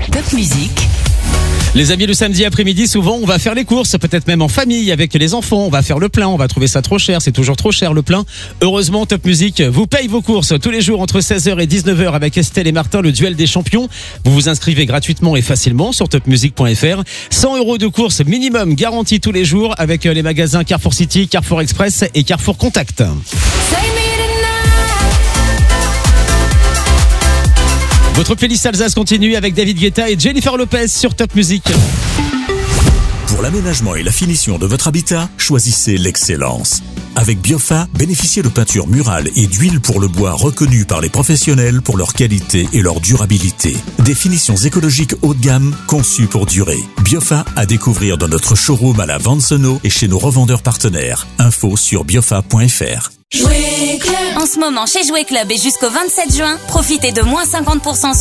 Top Musique. Les amis, le samedi après-midi, souvent, on va faire les courses, peut-être même en famille avec les enfants. On va faire le plein, on va trouver ça trop cher. C'est toujours trop cher, le plein. Heureusement, Top Musique vous paye vos courses tous les jours entre 16h et 19h avec Estelle et Martin, le duel des champions. Vous vous inscrivez gratuitement et facilement sur topmusique.fr. 100 € de courses minimum garantis tous les jours avec les magasins Carrefour City, Carrefour Express et Carrefour Contact. Votre playlist Alsace continue avec David Guetta et Jennifer Lopez sur Top Musique. Pour l'aménagement et la finition de votre habitat, choisissez l'excellence. Avec Biofa, bénéficiez de peintures murales et d'huiles pour le bois reconnues par les professionnels pour leur qualité et leur durabilité. Des finitions écologiques haut de gamme conçues pour durer. Biofa à découvrir dans notre showroom à la Vansenau et chez nos revendeurs partenaires. Info sur biofa.fr. En ce moment, chez Jouet Club et jusqu'au 27 juin, profitez de moins 50%